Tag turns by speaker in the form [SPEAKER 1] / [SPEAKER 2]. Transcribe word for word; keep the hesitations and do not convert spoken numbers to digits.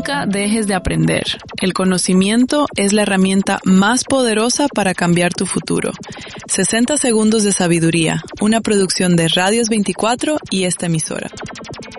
[SPEAKER 1] Nunca dejes de aprender. El conocimiento es la herramienta más poderosa para cambiar tu futuro. sesenta segundos de sabiduría, una producción de Radios veinticuatro y esta emisora.